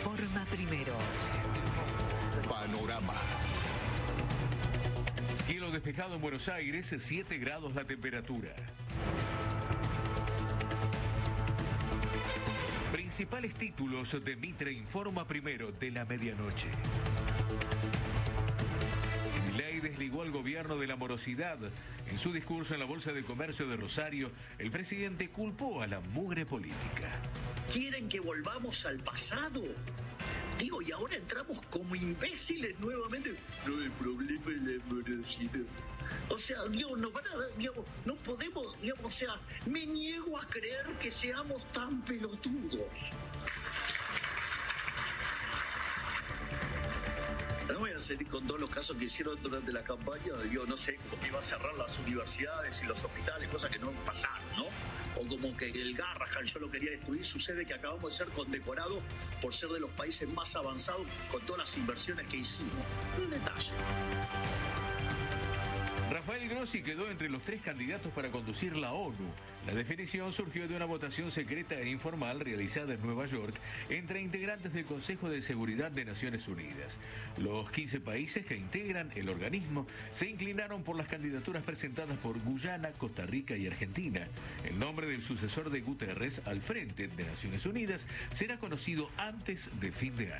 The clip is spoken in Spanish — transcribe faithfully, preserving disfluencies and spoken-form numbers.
Informa Primero. Panorama. Cielo despejado en Buenos Aires, siete grados la temperatura. Principales títulos de Mitre Informa Primero de la medianoche. Milei desligó al gobierno de la morosidad. En su discurso en la Bolsa de Comercio de Rosario, el presidente culpó a la mugre política. ¿Quieren que volvamos al pasado? Digo, y ahora entramos como imbéciles nuevamente. No, el problema es la morosidad. O sea, Dios, nos van a dar, digamos, no podemos, digamos, o sea, me niego a creer que seamos tan pelotudos. No voy a seguir con todos los casos que hicieron durante la campaña. Yo no sé, como que iba a cerrar las universidades y los hospitales, cosas que no pasaron, ¿no? O como que el Garrahan yo lo quería destruir. Sucede que acabamos de ser condecorados por ser de los países más avanzados con todas las inversiones que hicimos. Un detalle. Rafael Grossi quedó entre los tres candidatos para conducir la ONU. La definición surgió de una votación secreta e informal realizada en Nueva York entre integrantes del Consejo de Seguridad de Naciones Unidas. Los quince países que integran el organismo se inclinaron por las candidaturas presentadas por Guyana, Costa Rica y Argentina. El nombre del sucesor de Guterres al frente de Naciones Unidas será conocido antes de fin de año.